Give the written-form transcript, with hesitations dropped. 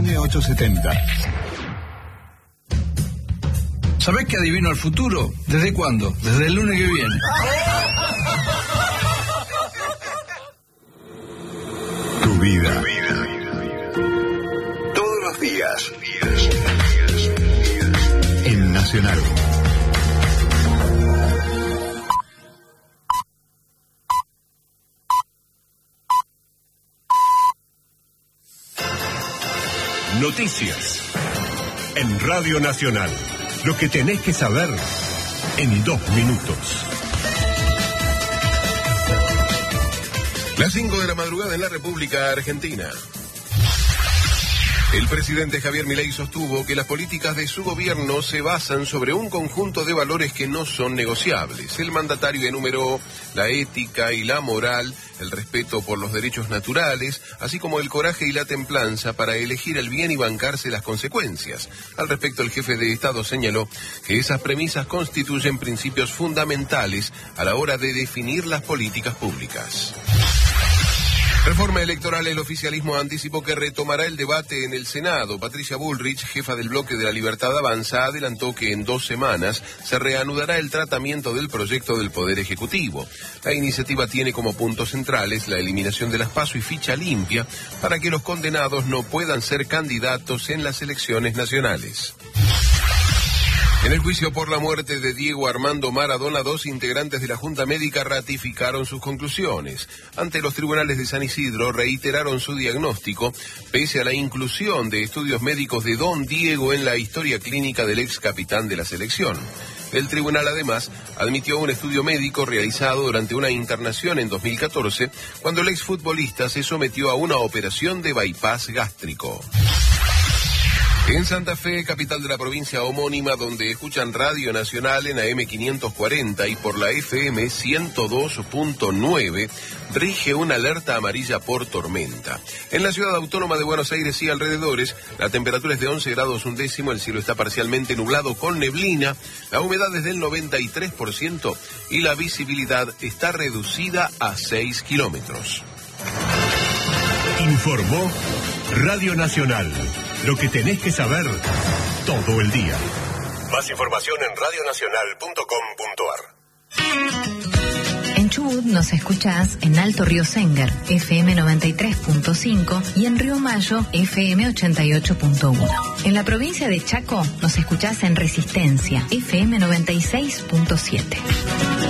AM870. ¿Sabés que adivino el futuro? ¿Desde cuándo? Desde el lunes que viene. Tu vida. Todos los días. En Nacional. Noticias. En Radio Nacional. Lo que tenés que saber en 2 minutos. Las 5 de la madrugada en la República Argentina. El presidente Javier Milei sostuvo que las políticas de su gobierno se basan sobre un conjunto de valores que no son negociables. El mandatario enumeró la ética y la moral, el respeto por los derechos naturales, así como el coraje y la templanza para elegir el bien y bancarse las consecuencias. Al respecto, el jefe de Estado señaló que esas premisas constituyen principios fundamentales a la hora de definir las políticas públicas. Reforma electoral. El oficialismo anticipó que retomará el debate en el Senado. Patricia Bullrich, jefa del bloque de la Libertad Avanza, adelantó que en 2 semanas se reanudará el tratamiento del proyecto del Poder Ejecutivo. La iniciativa tiene como puntos centrales la eliminación de las PASO y ficha limpia para que los condenados no puedan ser candidatos en las elecciones nacionales. En el juicio por la muerte de Diego Armando Maradona, 2 integrantes de la Junta Médica ratificaron sus conclusiones. Ante los tribunales de San Isidro reiteraron su diagnóstico, pese a la inclusión de estudios médicos de Don Diego en la historia clínica del ex capitán de la selección. El tribunal además admitió un estudio médico realizado durante una internación en 2014, cuando el exfutbolista se sometió a una operación de bypass gástrico. En Santa Fe, capital de la provincia homónima, donde escuchan Radio Nacional en AM 540 y por la FM 102.9, rige una alerta amarilla por tormenta. En la ciudad autónoma de Buenos Aires y alrededores, la temperatura es de 11 grados un décimo, el cielo está parcialmente nublado con neblina, la humedad es del 93% y la visibilidad está reducida a 6 kilómetros. Informó Radio Nacional. Lo que tenés que saber todo el día. Más información en radionacional.com.ar. En Chubut nos escuchás en Alto Río Sengar, FM 93.5 y en Río Mayo, FM 88.1. En la provincia de Chaco nos escuchás en Resistencia, FM 96.7.